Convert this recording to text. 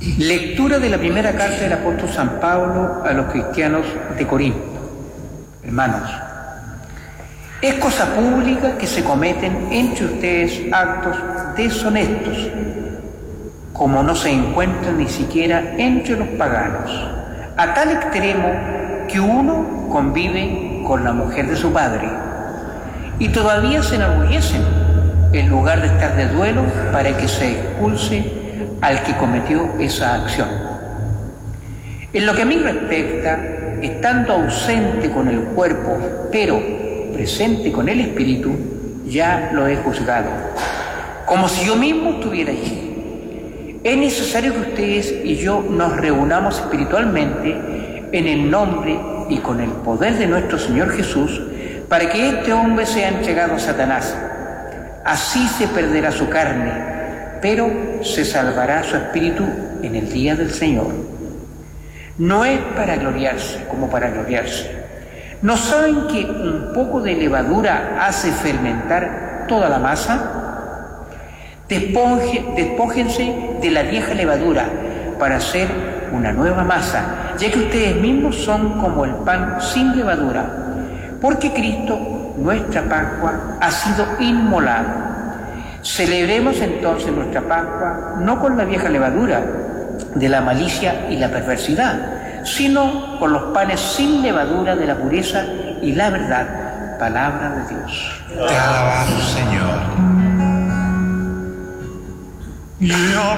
Lectura de la primera carta del apóstol San Pablo a los cristianos de Corinto. Hermanos, es cosa pública que se cometen entre ustedes actos deshonestos, como no se encuentran ni siquiera entre los paganos, a tal extremo que uno convive con la mujer de su padre y todavía se enorgullecen en lugar de estar de duelo para que se expulse al que cometió esa acción. En lo que a mí respecta, estando ausente con el cuerpo, pero presente con el espíritu, ya lo he juzgado, como si yo mismo estuviera allí. Es necesario que ustedes y yo nos reunamos espiritualmente en el nombre y con el poder de nuestro Señor Jesús, para que este hombre sea entregado a Satanás. Así se perderá su carne, pero se salvará su espíritu en el día del Señor. No es para gloriarse como para gloriarse. ¿No saben que un poco de levadura hace fermentar toda la masa? Despójense de la vieja levadura para hacer una nueva masa, ya que ustedes mismos son como el pan sin levadura, porque Cristo, nuestra Pascua, ha sido inmolado. Celebremos entonces nuestra Pascua no con la vieja levadura de la malicia y la perversidad, sino con los panes sin levadura de la pureza y la verdad, palabra de Dios. Te alabamos, Señor.